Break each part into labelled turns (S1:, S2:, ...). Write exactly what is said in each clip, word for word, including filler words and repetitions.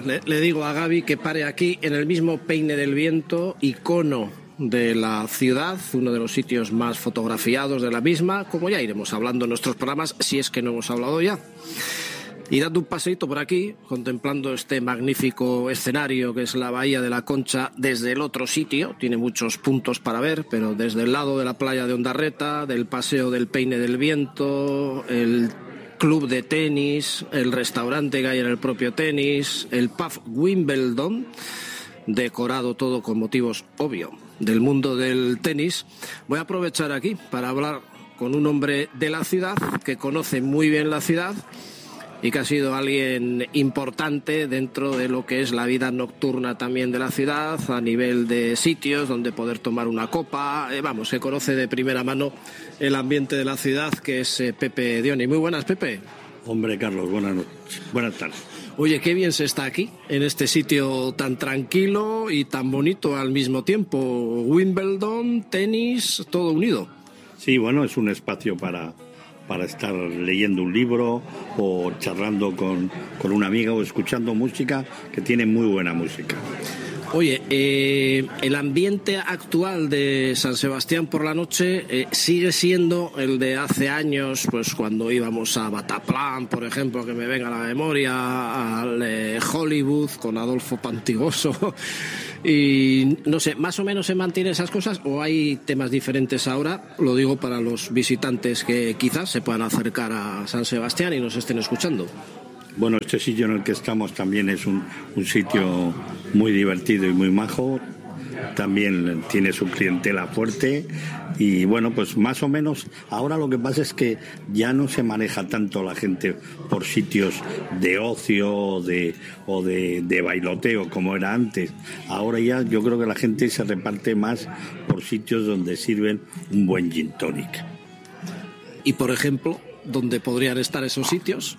S1: le, le digo a Gaby que pare aquí en el mismo Peine del Viento, icono de la ciudad, uno de los sitios más fotografiados de la misma, como ya iremos hablando en nuestros programas, si es que no hemos hablado ya. Y dando un paseíto por aquí, contemplando este magnífico escenario que es la Bahía de la Concha desde el otro sitio, tiene muchos puntos para ver, pero desde el lado de la playa de Ondarreta, del paseo del Peine del Viento, el club de tenis, el restaurante que hay en el propio tenis, el pub Wimbledon, decorado todo con motivos, obvio, del mundo del tenis. Voy a aprovechar aquí para hablar con un hombre de la ciudad que conoce muy bien la ciudad y que ha sido alguien importante dentro de lo que es la vida nocturna también de la ciudad, a nivel de sitios donde poder tomar una copa, eh, vamos, que conoce de primera mano el ambiente de la ciudad, que es eh, Pepe Dioni. Muy buenas, Pepe.
S2: Hombre, Carlos, buenas noches, buenas tardes.
S1: Oye, qué bien se está aquí, en este sitio tan tranquilo y tan bonito al mismo tiempo. Wimbledon, tenis, todo unido.
S2: Sí, bueno, es un espacio para, para estar leyendo un libro o charlando con, con una amiga o escuchando música, que tiene muy buena música.
S1: Oye, eh, el ambiente actual de San Sebastián por la noche eh, sigue siendo el de hace años, pues cuando íbamos a Bataclan, por ejemplo, que me venga a la memoria, al eh, Hollywood con Adolfo Pantigoso. Y no sé, ¿más o menos se mantienen esas cosas o hay temas diferentes ahora? Lo digo para los visitantes que quizás se puedan acercar a San Sebastián y nos estén escuchando.
S2: Bueno, este sitio en el que estamos también es un, un sitio muy divertido y muy majo. También tiene su clientela fuerte y bueno, pues más o menos ahora lo que pasa es que ya no se maneja tanto la gente por sitios de ocio o de, o de, de bailoteo como era antes. Ahora ya yo creo que la gente se reparte más por sitios donde sirven un buen gin tonic.
S1: Y por ejemplo, ¿dónde podrían estar esos sitios?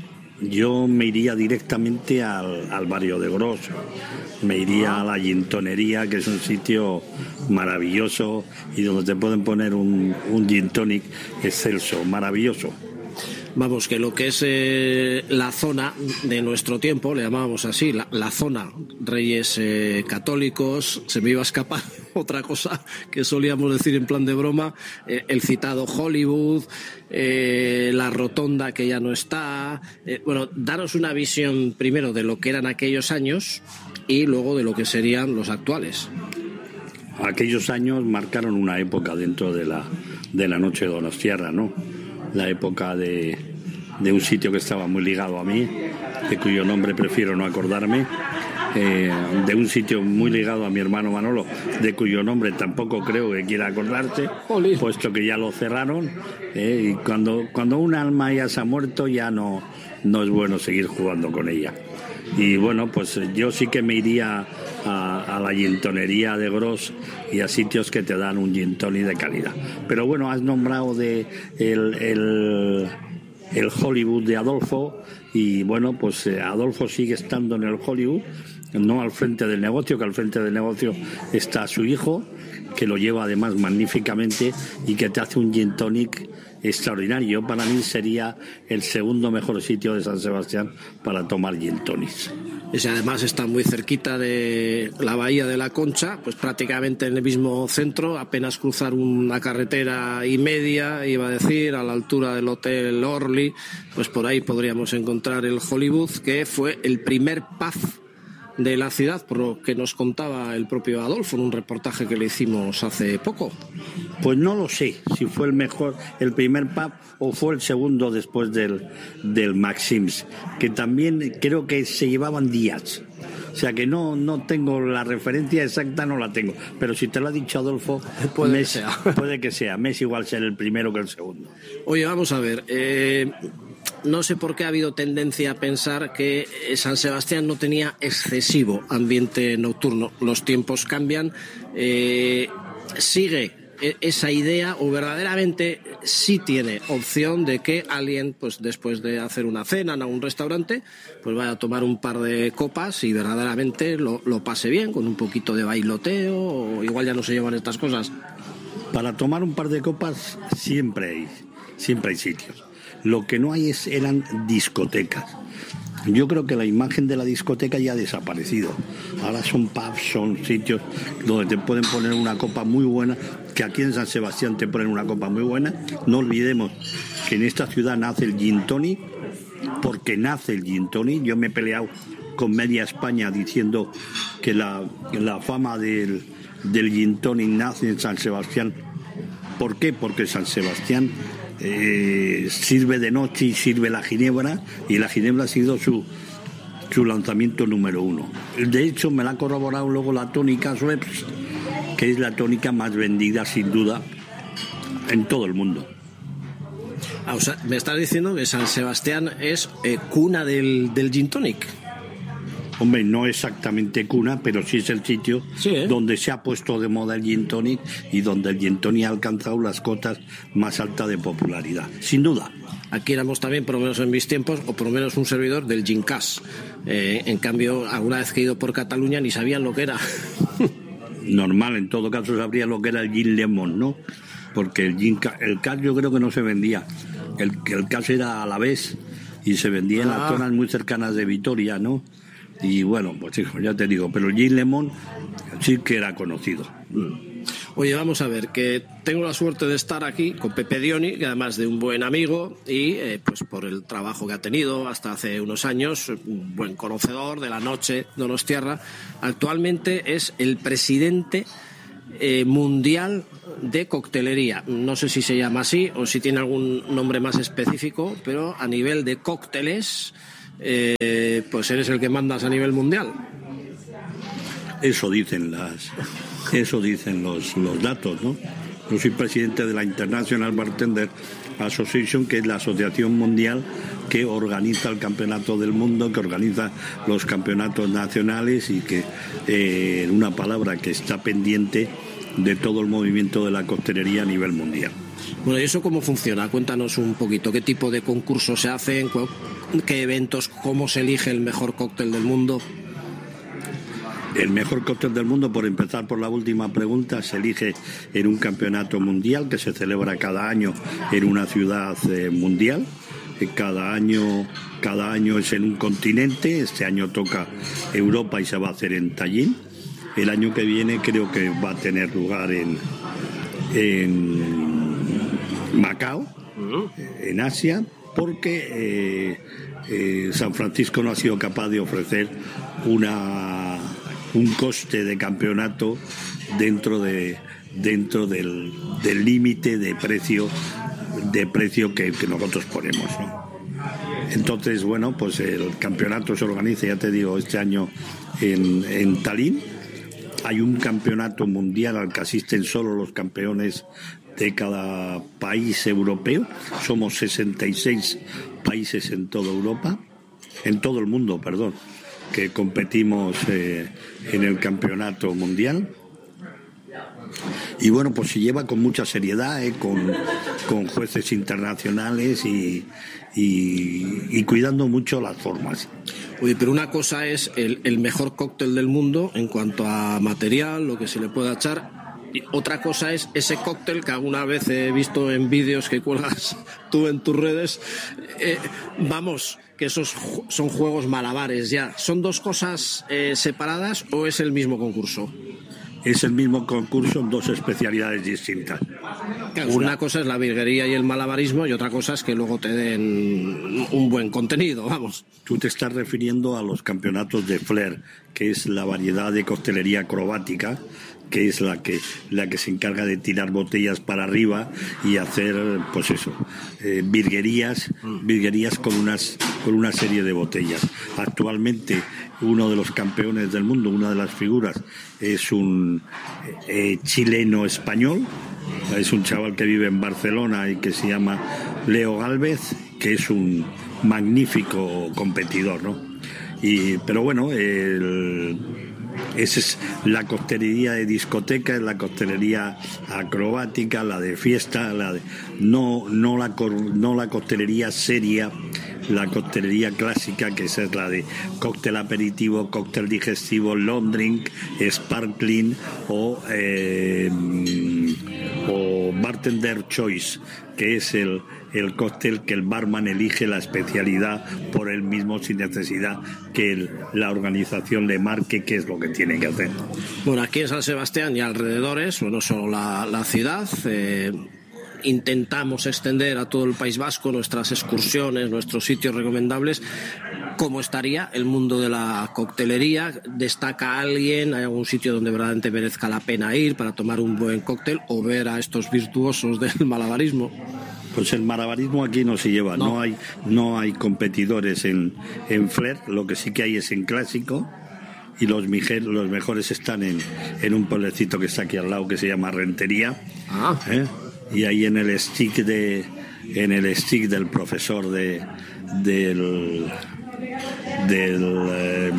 S2: Yo me iría directamente al, al barrio de Gros, me iría a la gintonería, que es un sitio maravilloso y donde te pueden poner un, un gin tonic excelso, maravilloso.
S1: Vamos, que lo que es eh, la zona de nuestro tiempo, le llamábamos así, la, la zona Reyes eh, Católicos, se me iba a escapar otra cosa que solíamos decir en plan de broma, eh, el citado Hollywood, eh, la rotonda que ya no está. Eh, bueno, daros una visión primero de lo que eran aquellos años y luego de lo que serían los actuales.
S2: Aquellos años marcaron una época dentro de la, de la noche donostiarra, ¿no? La época de, de un sitio que estaba muy ligado a mí, de cuyo nombre prefiero no acordarme, eh, de un sitio muy ligado a mi hermano Manolo, de cuyo nombre tampoco creo que quiera acordarse,
S1: Olé.
S2: Puesto que ya lo cerraron, eh, y cuando, cuando un alma ya se ha muerto ya no, no es bueno seguir jugando con ella. Y bueno, pues yo sí que me iría a, a la gintonería de Gros y a sitios que te dan un gin tonic de calidad. Pero bueno, has nombrado de el, el, el Hollywood de Adolfo y bueno, pues Adolfo sigue estando en el Hollywood, no al frente del negocio, que al frente del negocio está su hijo, que lo lleva además magníficamente y que te hace un gin tonic extraordinario. Para mí sería el segundo mejor sitio de San Sebastián para tomar gin tonics.
S1: Ese además está muy cerquita de la Bahía de la Concha, pues prácticamente en el mismo centro, apenas cruzar una carretera y media, iba a decir, a la altura del Hotel Orly, pues por ahí podríamos encontrar el Hollywood, que fue el primer pub de la ciudad, por lo que nos contaba el propio Adolfo en un reportaje que le hicimos hace poco.
S2: Pues no lo sé, si fue el mejor, el primer pub o fue el segundo después del, del Maxims, que también creo que se llevaban días. O sea que no, no tengo la referencia exacta, no la tengo. Pero si te lo ha dicho Adolfo,
S1: puede,
S2: me,
S1: que sea.
S2: puede que sea. Me es igual ser el primero que el segundo.
S1: Oye, vamos a ver. Eh... No sé por qué ha habido tendencia a pensar que San Sebastián no tenía excesivo ambiente nocturno. Los tiempos cambian. Eh, ¿Sigue esa idea o verdaderamente sí tiene opción de que alguien, pues después de hacer una cena en un restaurante, pues vaya a tomar un par de copas y verdaderamente lo, lo pase bien, con un poquito de bailoteo, o igual ya no se llevan estas cosas?
S2: Para tomar un par de copas siempre hay, siempre hay sitios. Lo que no hay es, eran discotecas. Yo creo que la imagen de la discoteca ya ha desaparecido. Ahora son pubs, son sitios donde te pueden poner una copa muy buena, que aquí en San Sebastián te ponen una copa muy buena. No olvidemos que en esta ciudad nace el gin tonic, porque nace el gin tonic. Yo me he peleado con media España diciendo que la, la fama del, del gin tonic nace en San Sebastián. ¿Por qué? Porque San Sebastián Eh, sirve de noche y sirve la ginebra, y la ginebra ha sido su su lanzamiento número uno. De hecho, me la ha corroborado luego la tónica Schweppes, que es la tónica más vendida sin duda en todo el mundo.
S1: Ah, o sea, me estás diciendo que San Sebastián es eh, cuna del, del gin tonic.
S2: Hombre, no exactamente cuna, pero sí es el sitio
S1: sí, ¿eh?
S2: donde se ha puesto de moda el gin tonic y donde el gin tonic ha alcanzado las cotas más altas de popularidad, sin duda.
S1: Aquí éramos también, por lo menos en mis tiempos, o por lo menos un servidor del gin cash. Eh, en cambio, alguna vez que he ido por Cataluña ni sabían lo que era.
S2: Normal, en todo caso sabría lo que era el gin lemon, ¿no? Porque el gin el cash yo creo que no se vendía. El, el cash era a la vez y se vendía ah. en las zonas muy cercanas de Vitoria, ¿no? Y bueno, pues hijo, ya te digo, pero el gin lemon sí que era conocido.
S1: Oye, vamos a ver, que tengo la suerte de estar aquí con Pepe Dioni, que además de un buen amigo y eh, pues por el trabajo que ha tenido hasta hace unos años, un buen conocedor de la noche donostiarra. Actualmente es el presidente eh, mundial de coctelería. No sé si se llama así o si tiene algún nombre más específico, pero a nivel de cócteles, eh, pues eres el que mandas a nivel mundial.
S2: Eso dicen las, eso dicen los, los datos, ¿no? Yo soy presidente de la International Bartender Association, que es la asociación mundial que organiza el campeonato del mundo, que organiza los campeonatos nacionales y que, eh, en una palabra, que está pendiente de todo el movimiento de la coctelería a nivel mundial.
S1: Bueno, ¿y eso cómo funciona? Cuéntanos un poquito, ¿qué tipo de concursos se hacen? ¿Qué eventos? ¿Cómo se elige el mejor cóctel del mundo?
S2: El mejor cóctel del mundo, por empezar por la última pregunta, se elige en un campeonato mundial que se celebra cada año en una ciudad eh, mundial. Cada año, cada año es en un continente. Este año toca Europa y se va a hacer en Tallin. El año que viene creo que va a tener lugar en, en Macao, en Asia, porque eh, eh, San Francisco no ha sido capaz de ofrecer una un coste de campeonato dentro de dentro del del límite de precio de precio que, que nosotros ponemos, ¿no? Entonces, bueno, pues el campeonato se organiza, ya te digo, este año en, en Tallin. Hay un campeonato mundial al que asisten solo los campeones de cada país europeo. Somos sesenta y seis países en toda Europa, en todo el mundo, perdón, que competimos eh, en el campeonato mundial. Y bueno, pues se lleva con mucha seriedad, eh, con, con jueces internacionales y, y, y cuidando mucho las formas.
S1: Oye, pero una cosa es el, el mejor cóctel del mundo en cuanto a material, lo que se le pueda echar, y otra cosa es ese cóctel que alguna vez he visto en vídeos que cuelgas tú en tus redes. Eh, vamos, que esos son juegos malabares ya. ¿Son dos cosas eh, separadas o es el mismo concurso?
S2: Es el mismo concurso en dos especialidades distintas.
S1: Claro, una, una cosa es la virguería y el malabarismo y otra cosa es que luego te den un buen contenido, vamos.
S2: Tú te estás refiriendo a los campeonatos de flair, que es la variedad de coctelería acrobática, que es la que la que se encarga de tirar botellas para arriba y hacer, pues eso, eh, virguerías, virguerías con unas con una serie de botellas. Actualmente uno de los campeones del mundo, una de las figuras, es un eh, chileno español, es un chaval que vive en Barcelona y que se llama Leo Gálvez, que es un magnífico competidor, ¿no? Y pero bueno, el esa es la coctelería de discoteca, es la coctelería acrobática, la de fiesta, la de, no, no, la, no la coctelería seria, la coctelería clásica, que esa es la de cóctel aperitivo, cóctel digestivo, long drink, sparkling o, eh, o o bartender choice, que es el, el cóctel que el barman elige la especialidad por él mismo sin necesidad que el, la organización le marque qué es lo que tiene que hacer.
S1: Bueno, aquí en San Sebastián y alrededores, bueno, solo la, la ciudad, eh, intentamos extender a todo el País Vasco nuestras excursiones, nuestros sitios recomendables. ¿Cómo estaría el mundo de la coctelería? ¿Destaca alguien? ¿Hay algún sitio donde verdaderamente merezca la pena ir para tomar un buen cóctel o ver a estos virtuosos del malabarismo?
S2: Pues el malabarismo aquí no se lleva, no, no hay no hay competidores en, en flair, lo que sí que hay es en clásico, y los, mijer, los mejores están en, en un pueblecito que está aquí al lado que se llama Rentería.
S1: Ah.
S2: ¿Eh? Y ahí en el stick de en el stick del profesor de del del eh,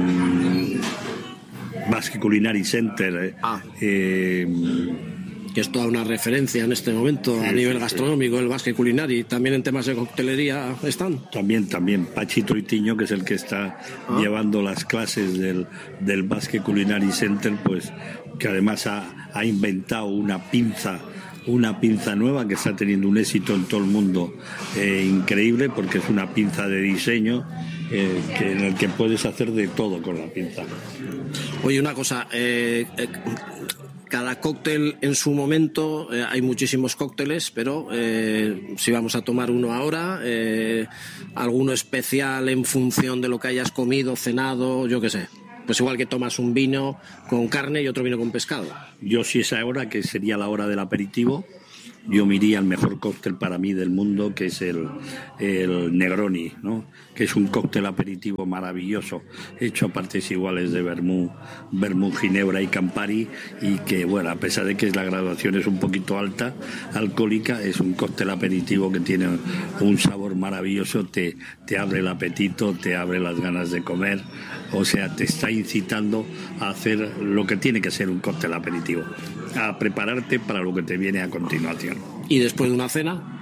S2: Basque Culinary Center eh,
S1: ah.
S2: eh,
S1: que es toda una referencia en este momento sí, a nivel gastronómico, el Basque Culinary. También en temas de coctelería están.
S2: También, también. Pachito Itiño, que es el que está ah. llevando las clases del, del Basque Culinary Center, pues que además ha, ha inventado una pinza una pinza nueva que está teniendo un éxito en todo el mundo eh, increíble, porque es una pinza de diseño eh, que, en el que puedes hacer de todo con la pinza.
S1: Oye, una cosa, eh, eh, cada cóctel en su momento, eh, hay muchísimos cócteles, pero eh, si vamos a tomar uno ahora, eh, alguno especial en función de lo que hayas comido, cenado, yo qué sé. Pues igual que tomas un vino con carne y otro vino con pescado.
S2: Yo, si esa hora, que sería la hora del aperitivo, yo me iría al mejor cóctel para mí del mundo, que es el, el Negroni, ¿no? Que es un cóctel aperitivo maravilloso, hecho a partes iguales de vermú, vermú, ginebra y campari, y que, bueno, a pesar de que la graduación es un poquito alta, alcohólica, es un cóctel aperitivo que tiene un sabor maravilloso, te, te abre el apetito, te abre las ganas de comer, o sea, te está incitando a hacer lo que tiene que ser un cóctel aperitivo, a prepararte para lo que te viene a continuación.
S1: ¿Y después de una cena?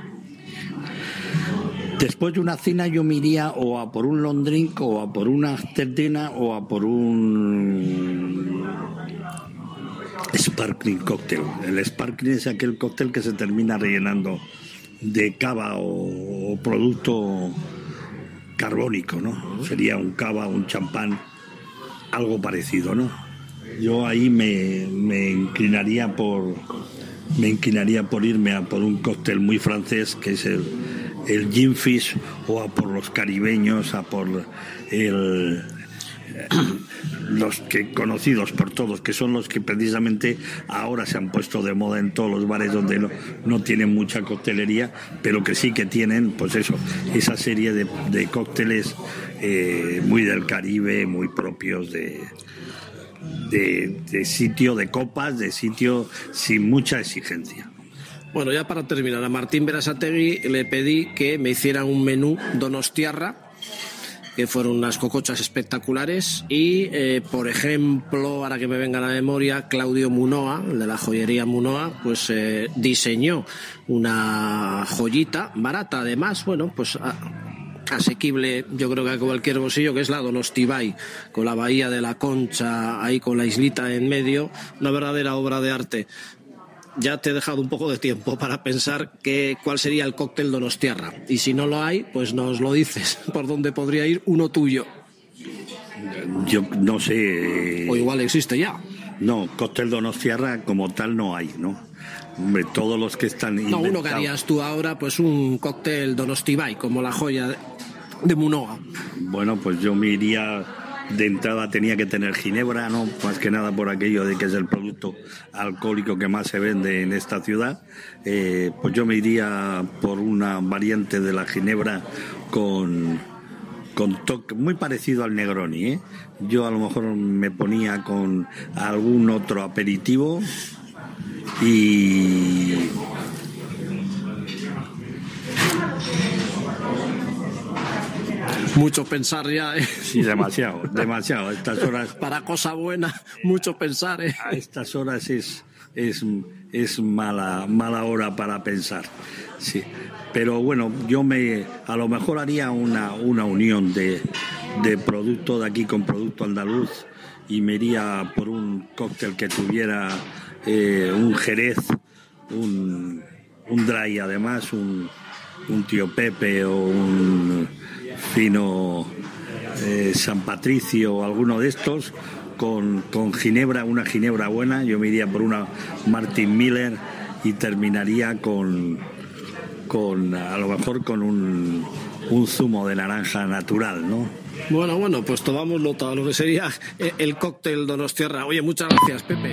S2: Después de una cena yo me iría o a por un long drink, o a por una after dinner, o a por un sparkling cocktail. El sparkling es aquel cóctel que se termina rellenando de cava o, o producto carbónico, ¿no? Sería un cava, un champán, algo parecido, ¿no? Yo ahí me, me inclinaría por me inclinaría por irme a por un cóctel muy francés, que es el el gin fish, o a por los caribeños, a por el los que conocidos por todos, que son los que precisamente ahora se han puesto de moda en todos los bares donde no, no tienen mucha coctelería, pero que sí que tienen, pues eso, esa serie de, de cócteles eh, muy del Caribe, muy propios de, de, de sitio de copas, de sitio sin mucha exigencia.
S1: Bueno, ya para terminar, a Martín Berasategui le pedí que me hicieran un menú donostiarra, que fueron unas cocochas espectaculares, y eh, por ejemplo, ahora que me venga a la memoria, Claudio Munoa, el de la joyería Munoa, pues eh, diseñó una joyita barata, además, bueno, pues a, asequible, yo creo que a cualquier bolsillo, que es la Donostibai, con la bahía de la Concha ahí con la islita en medio, una verdadera obra de arte. Ya te he dejado un poco de tiempo para pensar que, cuál sería el cóctel donostiarra. Y si no lo hay, pues nos lo dices. ¿Por dónde podría ir uno tuyo?
S2: Yo no sé.
S1: O igual existe ya.
S2: No, cóctel donostiarra como tal no hay, ¿no? Hombre, todos los que están inventados.
S1: No, uno que harías tú ahora, pues un cóctel donostibai, como la joya de, de Munoa.
S2: Bueno, pues yo me iría... De entrada tenía que tener ginebra, ¿no? Más que nada por aquello de que es el producto alcohólico que más se vende en esta ciudad. Eh, pues yo me iría por una variante de la ginebra con, con toque muy parecido al Negroni, ¿eh? Yo a lo mejor me ponía con algún otro aperitivo y...
S1: Mucho pensar ya, ¿eh?
S2: Sí, demasiado, demasiado. A estas horas...
S1: Para cosa buena, mucho pensar, ¿eh?
S2: A estas horas es, es, es mala, mala hora para pensar, sí. Pero bueno, yo me a lo mejor haría una, una unión de, de producto de aquí con producto andaluz, y me iría por un cóctel que tuviera eh, un jerez un, un dry, además, un, un Tío Pepe o un fino eh, San Patricio o alguno de estos, con, con ginebra, una ginebra buena. Yo me iría por una Martin Miller y terminaría con, con a lo mejor con un, un zumo de naranja natural, ¿no?
S1: Bueno, bueno, pues tomamos nota de lo que sería el cóctel donostiarra. Oye, muchas gracias, Pepe.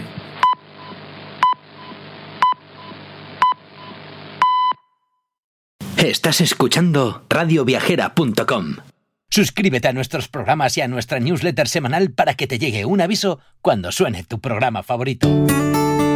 S3: Estás escuchando radio viajera punto com. Suscríbete a nuestros programas y a nuestra newsletter semanal para que te llegue un aviso cuando suene tu programa favorito.